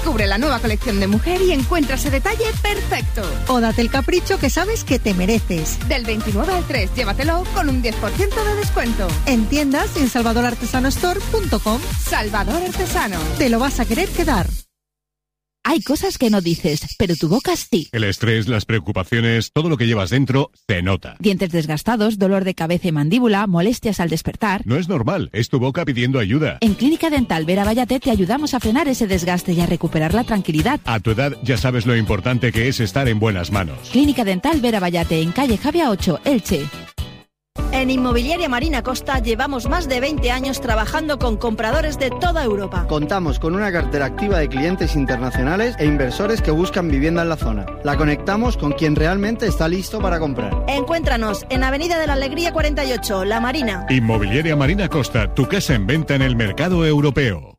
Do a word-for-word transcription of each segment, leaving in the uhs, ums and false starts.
Descubre la nueva colección de mujer y encuentra ese detalle perfecto. O date el capricho que sabes que te mereces. Del veintinueve al tres, llévatelo con un diez por ciento de descuento. En tiendas y en salvador artesano store punto com. Salvador Artesano. Te lo vas a querer quedar. Hay cosas que no dices, pero tu boca sí. El estrés, las preocupaciones, todo lo que llevas dentro se nota. Dientes desgastados, dolor de cabeza y mandíbula, molestias al despertar. No es normal, es tu boca pidiendo ayuda. En Clínica Dental Vera Vallate te ayudamos a frenar ese desgaste y a recuperar la tranquilidad. A tu edad ya sabes lo importante que es estar en buenas manos. Clínica Dental Vera Vallate, en calle Javia ocho, Elche. En Inmobiliaria Marina Costa llevamos más de veinte años trabajando con compradores de toda Europa. Contamos con una cartera activa de clientes internacionales e inversores que buscan vivienda en la zona. La conectamos con quien realmente está listo para comprar. Encuéntranos en Avenida de la Alegría cuarenta y ocho, La Marina. Inmobiliaria Marina Costa, tu casa en venta en el mercado europeo.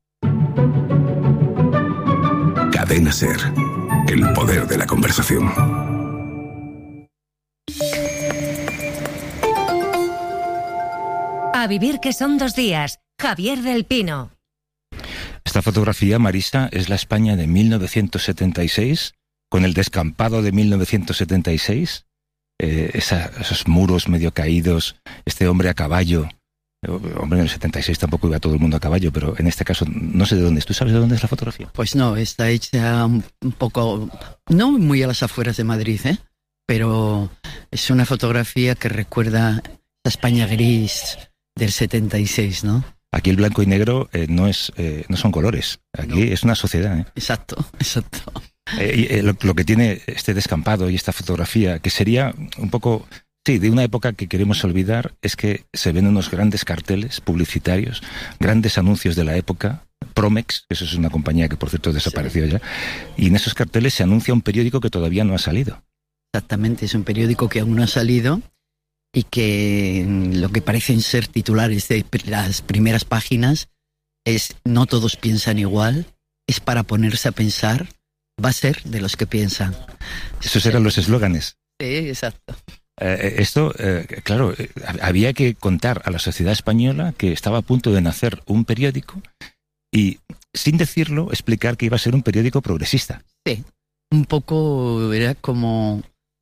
Cadena SER, el poder de la conversación. A vivir que son dos días. Javier del Pino. Esta fotografía, Marisa, es la España de mil novecientos setenta y seis, con el descampado de mil novecientos setenta y seis, eh, esa, esos muros medio caídos, este hombre a caballo. Hombre, en el setenta y seis tampoco iba todo el mundo a caballo, pero en este caso no sé de dónde es. ¿Tú sabes de dónde es la fotografía? Pues no, está hecha un, un poco, no muy a las afueras de Madrid, ¿eh? Pero es una fotografía que recuerda la España gris del setenta y seis, ¿no? Aquí el blanco y negro eh, no es eh, no son colores. Aquí no. Es una sociedad, ¿eh? Exacto, exacto. Eh, y, eh, lo, lo que tiene este descampado y esta fotografía, que sería un poco, sí, de una época que queremos olvidar, es que se ven unos grandes carteles publicitarios, grandes anuncios de la época, Promex, eso es una compañía que por cierto desapareció sí. ya, y en esos carteles se anuncia un periódico que todavía no ha salido. Exactamente, es un periódico que aún no ha salido y que lo que parecen ser titulares de las primeras páginas es "no todos piensan igual", es para ponerse a pensar, va a ser de los que piensan. Esos eran los eslóganes. Sí, exacto. Eh, esto, eh, claro, eh, había que contar a la sociedad española que estaba a punto de nacer un periódico y, sin decirlo, explicar que iba a ser un periódico progresista. Sí, un poco era como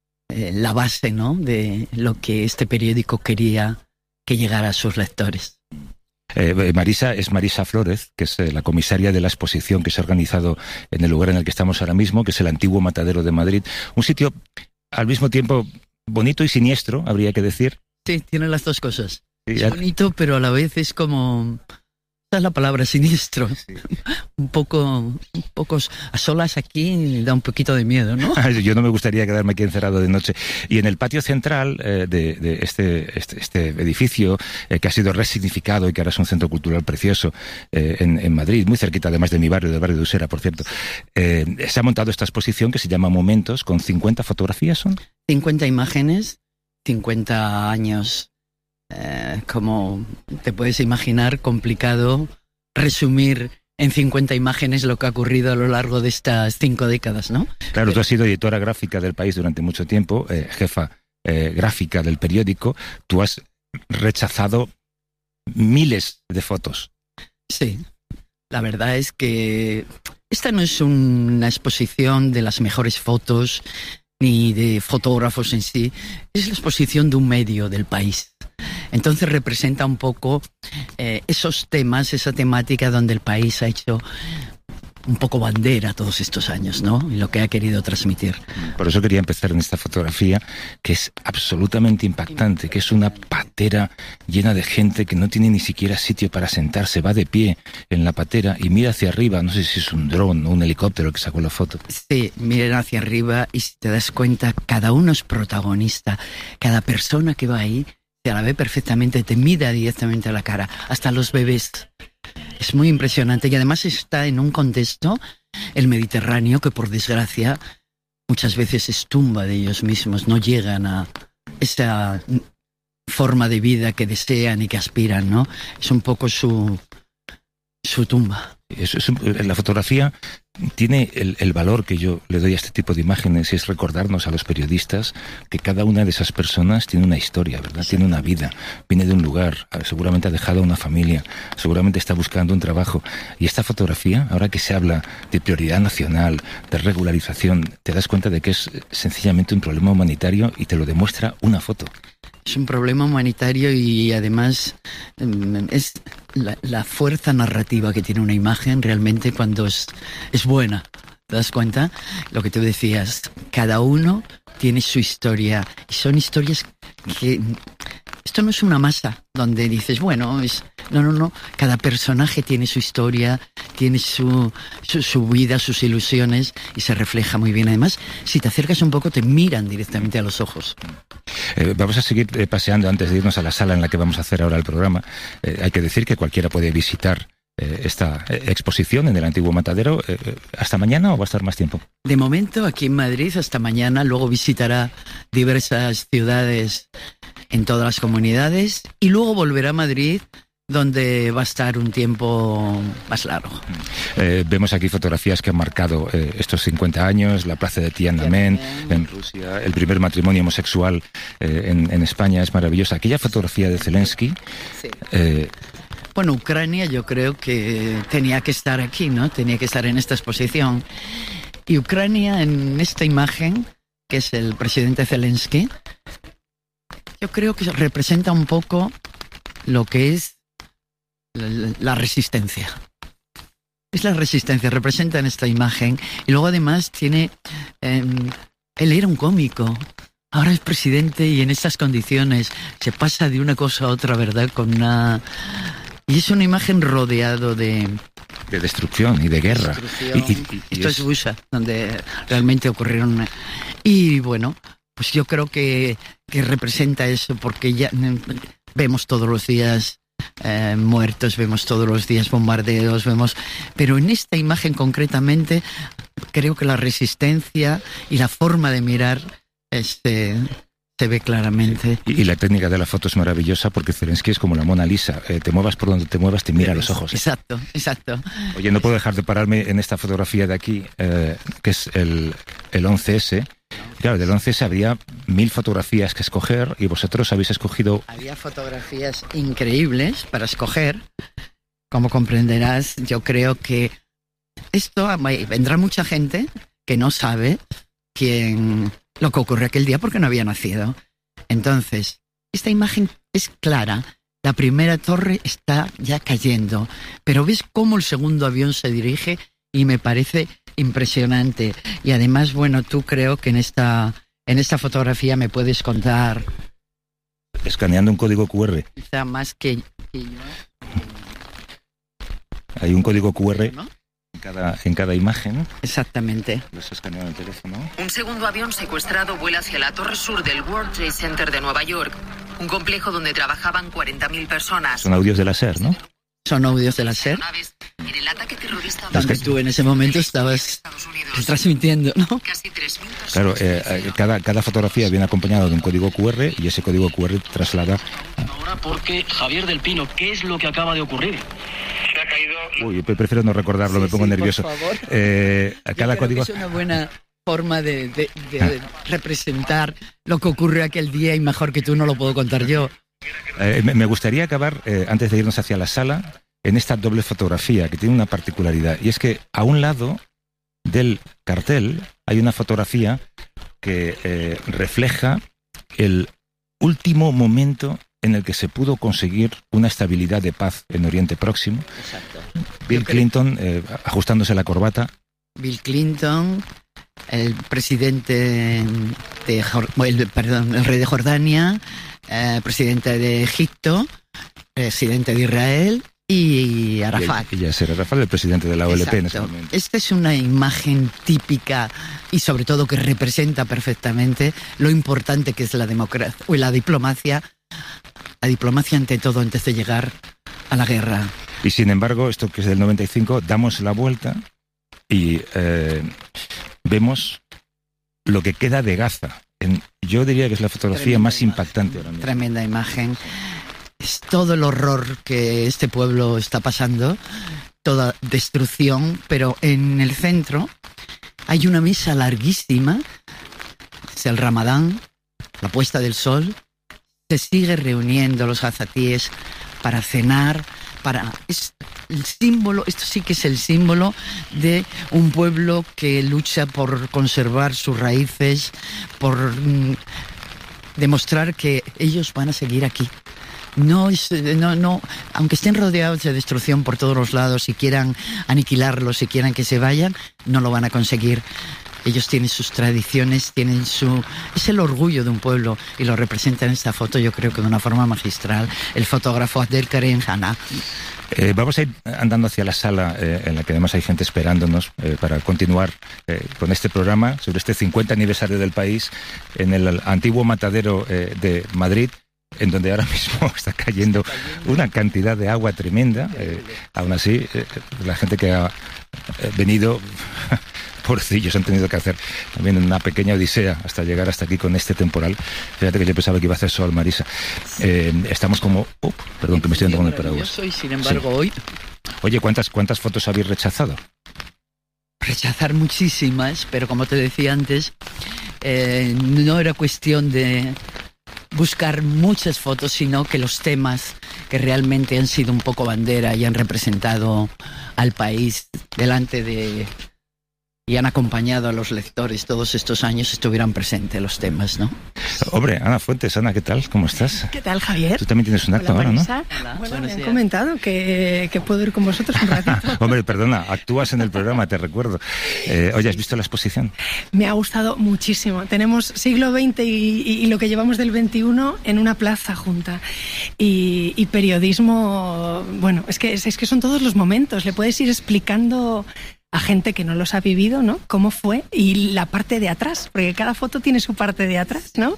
la base, ¿no?, de lo que este periódico quería que llegara a sus lectores. Eh, Marisa es Marisa Flórez, que es eh, la comisaria de la exposición que se ha organizado en el lugar en el que estamos ahora mismo, que es el antiguo Matadero de Madrid. Un sitio al mismo tiempo bonito y siniestro, habría que decir. Sí, tiene las dos cosas. Sí, es ya... bonito, pero a la vez es como... Esa es la palabra, siniestro. Sí. un poco un poco a solas aquí da un poquito de miedo, ¿no? Yo no me gustaría quedarme aquí encerrado de noche. Y en el patio central eh, de, de este, este, este edificio, eh, que ha sido resignificado y que ahora es un centro cultural precioso eh, en, en Madrid, muy cerquita además de mi barrio, del barrio de Usera, por cierto, eh, se ha montado esta exposición que se llama Momentos, con cincuenta fotografías, ¿son? cincuenta imágenes, cincuenta años. Eh, como te puedes imaginar, complicado resumir en cincuenta imágenes lo que ha ocurrido a lo largo de estas cinco décadas, ¿no? Claro, Pero... tú has sido editora gráfica del País durante mucho tiempo, eh, jefa eh, gráfica del periódico. Tú has rechazado miles de fotos. Sí, la verdad es que esta no es una exposición de las mejores fotos ni de fotógrafos en sí, es la exposición de un medio del país. Entonces representa un poco eh, esos temas, esa temática donde el país ha hecho un poco bandera todos estos años, ¿no? Y lo que ha querido transmitir. Por eso quería empezar en esta fotografía, que es absolutamente impactante, que es una patera llena de gente que no tiene ni siquiera sitio para sentarse, va de pie en la patera y mira hacia arriba, no sé si es un dron o un helicóptero que sacó la foto. Sí, miren hacia arriba y si te das cuenta, cada uno es protagonista, cada persona que va ahí se la ve perfectamente, te mira directamente a la cara, hasta los bebés. Es muy impresionante y además está en un contexto, el Mediterráneo, que por desgracia muchas veces es tumba de ellos mismos, no llegan a esa forma de vida que desean y que aspiran, ¿no? Es un poco su, su tumba. Eso es un, la fotografía tiene el, el valor que yo le doy a este tipo de imágenes, y es recordarnos a los periodistas que cada una de esas personas tiene una historia, ¿verdad? Tiene una vida, viene de un lugar, seguramente ha dejado una familia, seguramente está buscando un trabajo. Y esta fotografía, ahora que se habla de prioridad nacional, de regularización, te das cuenta de que es sencillamente un problema humanitario y te lo demuestra una foto. Es un problema humanitario y además es la, la fuerza narrativa que tiene una imagen realmente cuando es, es buena. ¿Te das cuenta? Lo que tú decías, cada uno tiene su historia y son historias que... Esto no es una masa donde dices, bueno, es... No, no, no. Cada personaje tiene su historia, tiene su, su, su vida, sus ilusiones y se refleja muy bien. Además, si te acercas un poco, te miran directamente a los ojos. Eh, vamos a seguir eh, paseando antes de irnos a la sala en la que vamos a hacer ahora el programa. Eh, hay que decir que cualquiera puede visitar eh, esta eh, exposición en el antiguo Matadero. Eh, ¿Hasta mañana o va a estar más tiempo? De momento, aquí en Madrid, hasta mañana. Luego visitará diversas ciudades en todas las comunidades y luego volverá a Madrid, donde va a estar un tiempo más largo. Eh, vemos aquí fotografías que han marcado eh, estos cincuenta años, la plaza de Tiananmen en Rusia, el primer matrimonio homosexual eh, en, en España, es maravillosa. Aquella fotografía de Zelensky... Sí. Eh, bueno, Ucrania yo creo que tenía que estar aquí, ¿no? Tenía que estar en esta exposición. Y Ucrania, en esta imagen, que es el presidente Zelensky, yo creo que representa un poco lo que es la, la resistencia. Es la resistencia, representa en esta imagen. Y luego además tiene... Eh, él era un cómico, ahora es presidente y en estas condiciones se pasa de una cosa a otra, ¿verdad? Con una... Y es una imagen rodeado de... De destrucción y de guerra. Y, y, y, Esto es Bucha, donde realmente ocurrieron... Y bueno, pues yo creo que, que representa eso, porque ya vemos todos los días eh, muertos, vemos todos los días bombardeos, vemos... Pero en esta imagen concretamente, creo que la resistencia y la forma de mirar este, se ve claramente. Y, y la técnica de la foto es maravillosa, porque Zelensky es como la Mona Lisa. Eh, te muevas por donde te muevas, te mira a los ojos. ¿eh? Exacto, exacto. Oye, no puedo dejar de pararme en esta fotografía de aquí, eh, que es el, el once ese. Claro, del once ese habría mil fotografías que escoger y vosotros habéis escogido... Había fotografías increíbles para escoger. Como comprenderás, yo creo que esto vendrá mucha gente que no sabe quién, lo que ocurrió aquel día porque no había nacido. Entonces, esta imagen es clara. La primera torre está ya cayendo, pero ves cómo el segundo avión se dirige y me parece impresionante. Y además, bueno, tú creo que en esta, en esta fotografía me puedes contar... Escaneando un código cu erre. Quizá más que, que yo. Hay un código cu erre, ¿no? en, cada, en cada imagen. Exactamente. Lo has escaneado en el teléfono. Un segundo avión secuestrado vuela hacia la torre sur del World Trade Center de Nueva York, un complejo donde trabajaban cuarenta mil personas. Son audios de la SER, ¿no? Son audios de la SER. En el ataque terrorista donde tú en ese momento estabas transmitiendo, ¿no? Claro, eh, cada, cada fotografía viene acompañada de un código cu erre y ese código cu erre traslada... Ahora porque, Javier del Pino, ¿qué es lo que acaba de ocurrir? Se ha caído... Uy, prefiero no recordarlo, sí, me pongo sí, nervioso. Por favor. Eh, cada Yo creo código... que es una buena forma de, de, de, de representar lo que ocurrió aquel día y mejor que tú no lo puedo contar yo. Eh, me gustaría acabar, eh, antes de irnos hacia la sala, en esta doble fotografía que tiene una particularidad, y es que a un lado del cartel hay una fotografía que eh, refleja el último momento en el que se pudo conseguir una estabilidad de paz en Oriente Próximo. Exacto. Bill Clinton eh, ajustándose la corbata. Bill Clinton, el presidente de el, perdón, el rey de Jordania, eh, presidente de Egipto, presidente de Israel y Arafat. Y Yasser Arafat, el presidente de la O L P. Exacto. En ese momento. Esta es una imagen típica y sobre todo que representa perfectamente lo importante que es la democracia o la diplomacia, la diplomacia ante todo antes de llegar a la guerra. Y sin embargo, esto que es del noventa y cinco, damos la vuelta y eh, vemos lo que queda de Gaza. En, yo diría que es la fotografía tremenda más imagen, impactante ahora mismo. Tremenda imagen. Es todo el horror que este pueblo está pasando toda destrucción, pero en el centro hay una mesa larguísima, es el Ramadán, la puesta del sol, se sigue reuniendo los azatíes para cenar, para... Es el símbolo, esto sí que es el símbolo de un pueblo que lucha por conservar sus raíces, por mm, demostrar que ellos van a seguir aquí. No, no, no, aunque estén rodeados de destrucción por todos los lados y quieran aniquilarlos y quieran que se vayan, no lo van a conseguir. Ellos tienen sus tradiciones, tienen su... Es el orgullo de un pueblo y lo representa en esta foto, yo creo que de una forma magistral, el fotógrafo Abdelkarim Hanna. Eh, vamos a ir andando hacia la sala eh, en la que además hay gente esperándonos eh, para continuar eh, con este programa sobre este cincuenta aniversario del país en el antiguo matadero eh, de Madrid, en donde ahora mismo está cayendo una cantidad de agua tremenda. Eh, aún así, eh, la gente que ha eh, venido... Pobrecillos, han tenido que hacer también una pequeña odisea hasta llegar hasta aquí con este temporal. Fíjate que yo pensaba que iba a hacer sol, Marisa. Eh, estamos como... Uh, perdón, que me estoy dando con el paraguas. Yo soy, sin embargo, sí. Hoy... Oye, ¿cuántas, ¿cuántas fotos habéis rechazado? Rechazar muchísimas, pero como te decía antes, eh, no era cuestión de buscar muchas fotos, sino que los temas que realmente han sido un poco bandera y han representado al país delante de... y han acompañado a los lectores todos estos años, estuvieran presentes los temas, ¿no? Hombre, Ana Fuentes, Ana, ¿qué tal? ¿Cómo estás? ¿Qué tal, Javier? Tú también tienes un acto Hola, ahora, ¿no? Hola, bueno, me han comentado que, que puedo ir con vosotros un ratito. Hombre, perdona, actúas en el programa, te recuerdo. Eh, oye, ¿has visto la exposición? Me ha gustado muchísimo. Tenemos siglo veinte y, y, y lo que llevamos del veintiuno en una plaza junta. Y, y periodismo, bueno, es que, es, es que son todos los momentos. Le puedes ir explicando... a gente que no los ha vivido, ¿no? Cómo fue, y la parte de atrás, porque cada foto tiene su parte de atrás, ¿no?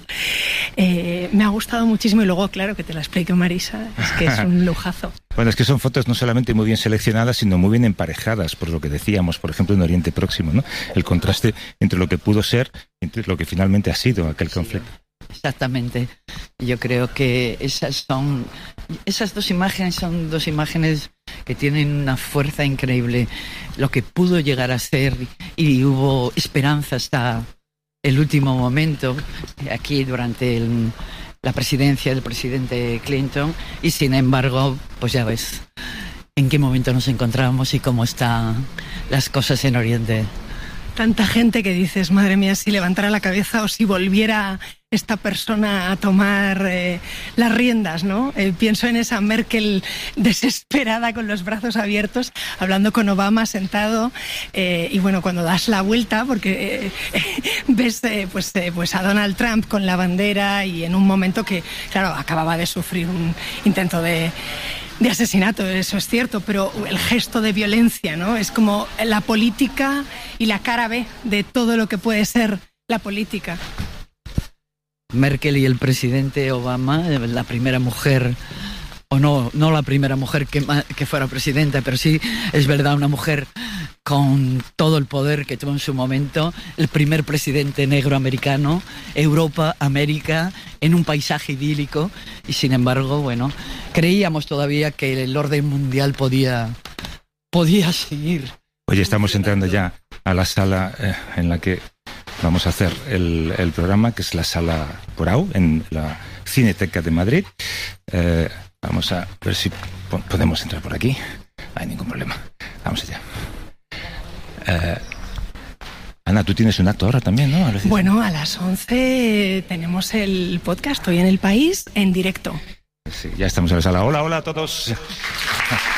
Eh, me ha gustado muchísimo y luego, claro, que te la explique Marisa, es que es un lujazo. Bueno, es que son fotos no solamente muy bien seleccionadas, sino muy bien emparejadas, por lo que decíamos, por ejemplo, en Oriente Próximo, ¿no? El contraste entre lo que pudo ser y entre lo que finalmente ha sido aquel conflicto. Exactamente. Yo creo que esas son, esas dos imágenes son dos imágenes que tienen una fuerza increíble. Lo que pudo llegar a ser, y hubo esperanza hasta el último momento aquí durante el, la presidencia del presidente Clinton, y sin embargo, pues ya ves en qué momento nos encontramos y cómo están las cosas en Oriente. Tanta gente que dices, madre mía, si levantara la cabeza o si volviera esta persona a tomar eh, las riendas, ¿no? Eh, pienso en esa Merkel desesperada con los brazos abiertos, hablando con Obama sentado, eh, y bueno, cuando das la vuelta, porque eh, eh, ves eh, pues, eh, pues a Donald Trump con la bandera y en un momento que, claro, acababa de sufrir un intento de... de asesinato, eso es cierto, pero el gesto de violencia, ¿no? Es como la política y la cara B de todo lo que puede ser la política. Merkel y el presidente Obama, la primera mujer, o no, no la primera mujer que, que fuera presidenta, pero sí, es verdad, una mujer con todo el poder que tuvo en su momento, el primer presidente negro americano, Europa, América, en un paisaje idílico, y sin embargo, bueno, creíamos todavía que el orden mundial podía, podía seguir. Oye, estamos entrando ya a la sala eh, en la que vamos a hacer el, el programa, que es la sala Porau, en la Cineteca de Madrid. Eh, vamos a ver si po- podemos entrar por aquí. No hay ningún problema. Vamos allá. Eh, Ana, tú tienes un acto ahora también, ¿no? A bueno, a las once tenemos el podcast Hoy en el País en directo. Sí, ya estamos en la sala. Hola, hola a todos.